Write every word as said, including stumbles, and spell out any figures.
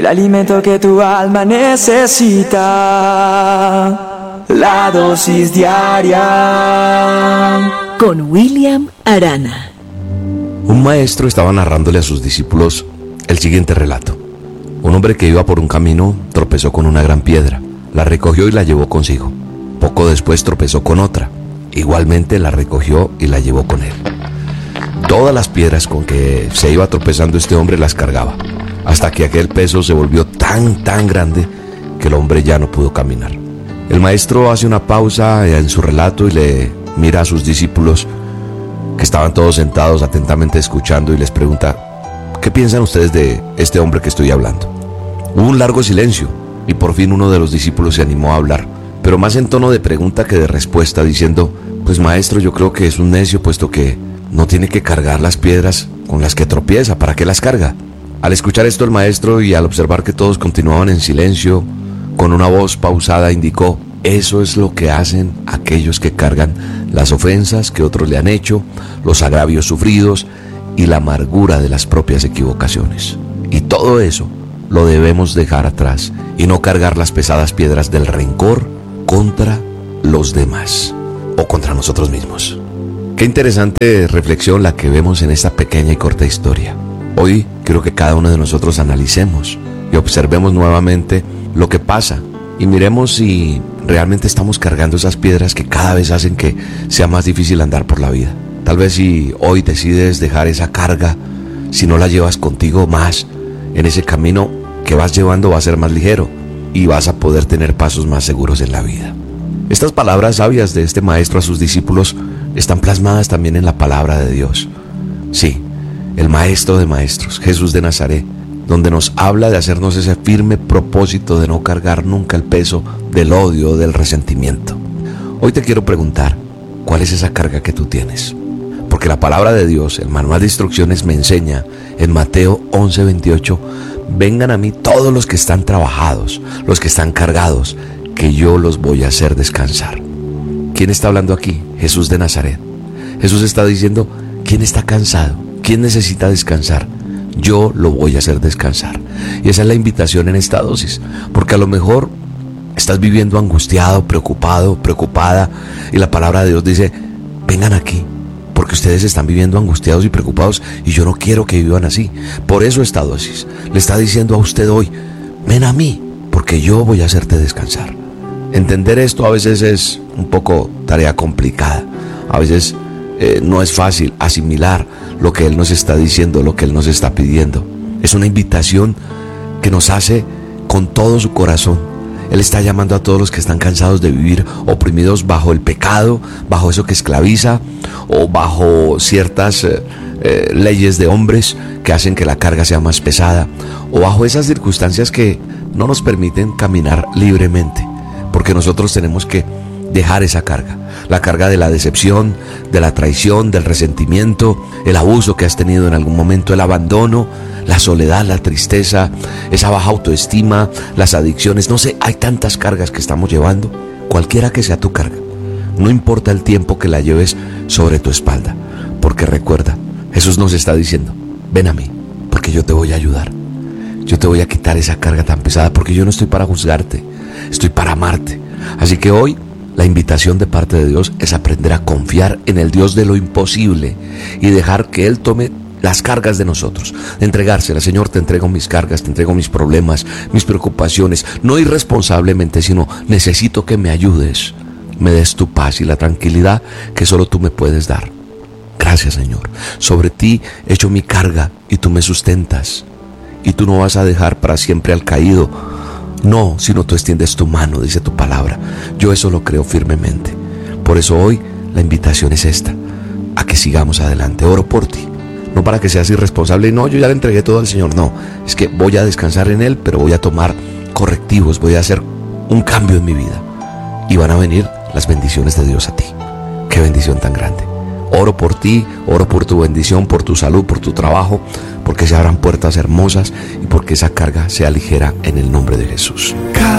el alimento que tu alma necesita, la dosis diaria. Con William Arana. Un maestro estaba narrándole a sus discípulos el siguiente relato. Un hombre que iba por un camino tropezó con una gran piedra, la recogió y la llevó consigo. Poco después tropezó con otra, igualmente la recogió y la llevó con él. Todas las piedras con que se iba tropezando este hombre las cargaba, hasta que aquel peso se volvió tan, tan grande que el hombre ya no pudo caminar. El maestro hace una pausa en su relato y le mira a sus discípulos, que estaban todos sentados atentamente escuchando, y les pregunta: ¿qué piensan ustedes de este hombre que estoy hablando? Hubo un largo silencio y por fin uno de los discípulos se animó a hablar, pero más en tono de pregunta que de respuesta, diciendo: pues maestro, yo creo que es un necio, puesto que no tiene que cargar las piedras con las que tropieza. ¿Para qué las carga? Al escuchar esto el maestro, y al observar que todos continuaban en silencio, con una voz pausada indicó: eso es lo que hacen aquellos que cargan las ofensas que otros le han hecho, los agravios sufridos y la amargura de las propias equivocaciones. Y todo eso lo debemos dejar atrás y no cargar las pesadas piedras del rencor contra los demás o contra nosotros mismos. Qué interesante reflexión la que vemos en esta pequeña y corta historia. Hoy quiero que cada uno de nosotros analicemos y observemos nuevamente lo que pasa y miremos si realmente estamos cargando esas piedras que cada vez hacen que sea más difícil andar por la vida. Tal vez si hoy decides dejar esa carga, si no la llevas contigo más, en ese camino que vas llevando va a ser más ligero y vas a poder tener pasos más seguros en la vida. Estas palabras sabias de este maestro a sus discípulos están plasmadas también en la palabra de Dios. Sí, el maestro de maestros, Jesús de Nazaret, donde nos habla de hacernos ese firme propósito de no cargar nunca el peso del odio o del resentimiento. Hoy te quiero preguntar, ¿cuál es esa carga que tú tienes? Porque la palabra de Dios, el manual de instrucciones, me enseña en Mateo once veintiocho: vengan a mí todos los que están trabajados, los que están cargados, que yo los voy a hacer descansar. ¿Quién está hablando aquí? Jesús de Nazaret. Jesús está diciendo: ¿quién está cansado? ¿Quién necesita descansar? Yo lo voy a hacer descansar. Y esa es la invitación en esta dosis, porque a lo mejor estás viviendo angustiado, preocupado, preocupada, y la palabra de Dios dice: vengan aquí, porque ustedes están viviendo angustiados y preocupados, y yo no quiero que vivan así. Por eso esta dosis le está diciendo a usted hoy: ven a mí, porque yo voy a hacerte descansar. Entender esto a veces es un poco tarea complicada. A veces eh, no es fácil asimilar lo que Él nos está diciendo, lo que Él nos está pidiendo. Es una invitación que nos hace con todo su corazón. Él está llamando a todos los que están cansados de vivir oprimidos bajo el pecado, bajo eso que esclaviza, o bajo ciertas eh, eh, leyes de hombres que hacen que la carga sea más pesada, o bajo esas circunstancias que no nos permiten caminar libremente, porque nosotros tenemos que dejar esa carga, la carga de la decepción, de la traición, del resentimiento, el abuso que has tenido en algún momento, el abandono, la soledad, la tristeza, esa baja autoestima, las adicciones. No sé, hay tantas cargas que estamos llevando. Cualquiera que sea tu carga, no importa el tiempo que la lleves sobre tu espalda, porque recuerda, Jesús nos está diciendo: ven a mí, porque yo te voy a ayudar. Yo te voy a quitar esa carga tan pesada, porque yo no estoy para juzgarte, estoy para amarte. Así que hoy la invitación de parte de Dios es aprender a confiar en el Dios de lo imposible y dejar que Él tome las cargas de nosotros, de entregárselas. Señor, te entrego mis cargas, te entrego mis problemas, mis preocupaciones, no irresponsablemente, sino necesito que me ayudes, me des tu paz y la tranquilidad que solo tú me puedes dar. Gracias, Señor. Sobre ti echo mi carga y tú me sustentas, y tú no vas a dejar para siempre al caído. No, sino tú extiendes tu mano, dice tu palabra. Yo eso lo creo firmemente. Por eso hoy la invitación es esta: a que sigamos adelante. Oro por ti, no para que seas irresponsable y no, yo ya le entregué todo al Señor. No, es que voy a descansar en Él, pero voy a tomar correctivos, voy a hacer un cambio en mi vida, y van a venir las bendiciones de Dios a ti. Qué bendición tan grande. Oro por ti, oro por tu bendición, por tu salud, por tu trabajo, porque se abran puertas hermosas y porque esa carga sea ligera en el nombre de Jesús.